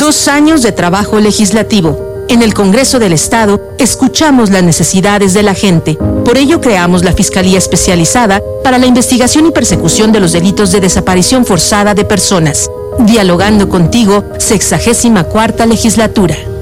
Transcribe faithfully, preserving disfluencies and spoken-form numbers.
Dos años de trabajo legislativo. En el Congreso del Estado, escuchamos las necesidades de la gente. Por ello creamos la Fiscalía Especializada para la Investigación y Persecución de los Delitos de Desaparición Forzada de Personas. Dialogando contigo, sexagésima cuarta legislatura.